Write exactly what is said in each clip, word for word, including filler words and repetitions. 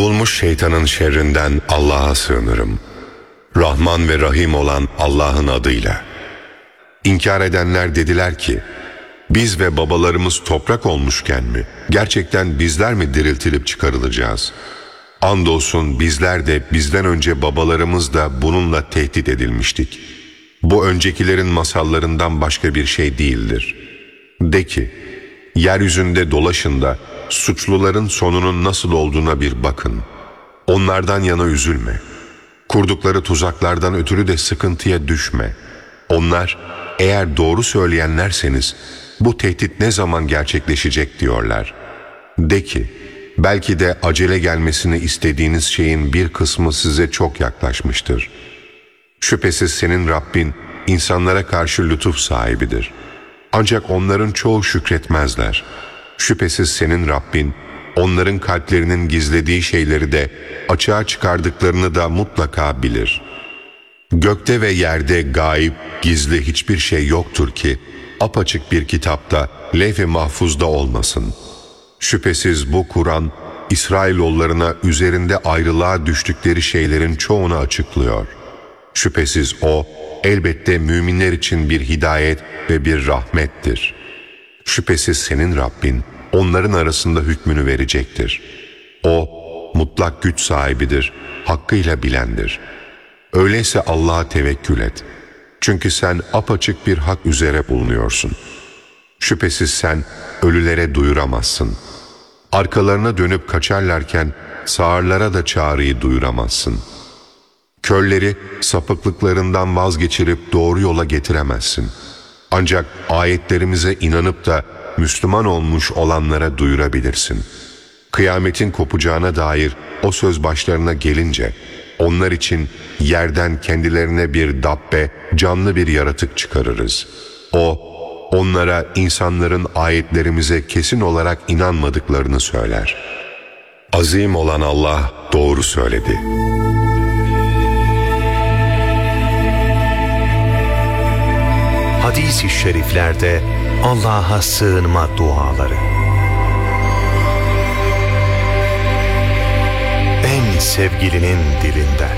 Kovulmuş şeytanın şerrinden Allah'a sığınırım. Rahman ve Rahim olan Allah'ın adıyla. İnkar edenler dediler ki, biz ve babalarımız toprak olmuşken mi, gerçekten bizler mi diriltilip çıkarılacağız? Andolsun bizler de bizden önce babalarımız da bununla tehdit edilmiştik. Bu öncekilerin masallarından başka bir şey değildir. De ki, yeryüzünde dolaşın da suçluların sonunun nasıl olduğuna bir bakın. Onlardan yana üzülme. Kurdukları tuzaklardan ötürü de sıkıntıya düşme. Onlar, eğer doğru söyleyenlerseniz, bu tehdit ne zaman gerçekleşecek diyorlar. De ki, belki de acele gelmesini istediğiniz şeyin bir kısmı size çok yaklaşmıştır. Şüphesiz senin Rabbin, insanlara karşı lütuf sahibidir. Ancak onların çoğu şükretmezler. Şüphesiz senin Rabbin, onların kalplerinin gizlediği şeyleri de, açığa çıkardıklarını da mutlaka bilir. Gökte ve yerde gayip, gizli hiçbir şey yoktur ki, apaçık bir kitapta, levh-i mahfuzda olmasın. Şüphesiz bu Kur'an, İsrailoğullarına üzerinde ayrılığa düştükleri şeylerin çoğunu açıklıyor. Şüphesiz o, elbette müminler için bir hidayet ve bir rahmettir. Şüphesiz senin Rabbin, onların arasında hükmünü verecektir. O, mutlak güç sahibidir, hakkıyla bilendir. Öyleyse Allah'a tevekkül et. Çünkü sen apaçık bir hak üzere bulunuyorsun. Şüphesiz sen ölülere duyuramazsın. Arkalarına dönüp kaçarlarken sağırlara da çağrıyı duyuramazsın. Körleri sapıklıklarından vazgeçirip doğru yola getiremezsin. Ancak ayetlerimize inanıp da Müslüman olmuş olanlara duyurabilirsin. Kıyametin kopacağına dair o söz başlarına gelince, onlar için yerden kendilerine bir dabbe, canlı bir yaratık çıkarırız. O, onlara insanların ayetlerimize kesin olarak inanmadıklarını söyler. Azim olan Allah doğru söyledi. Hadis-i şeriflerde Allah'a sığınma duaları. En sevgilinin dilinden.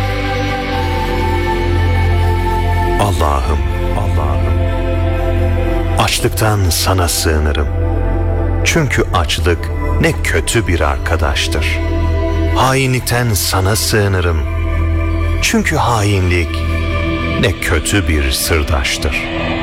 Allah'ım, Allah'ım, açlıktan sana sığınırım. Çünkü açlık ne kötü bir arkadaştır. Hainlikten sana sığınırım. Çünkü hainlik ne kötü bir sırdaştır.